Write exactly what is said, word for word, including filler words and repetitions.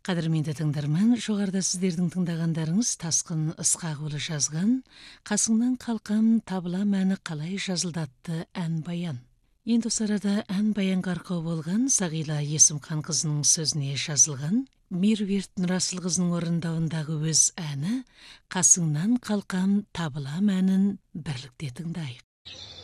Қадірменді тыңдарман, жоғарыда сіздердің тыңдағандарыңыз Тасқын Ысқақұлы жазған «Қасыңнан қалқам табыла мәні қалай жазылды» атты ән баян. Енді осы арада ән баянға арқау болған Сағила Есімханқызының сөзіне жазылған Меруерт Нұрасылқызының орындауындағы өз әні «Қасыңнан қалқам табыла мәнін» бірлікте тыңдайық.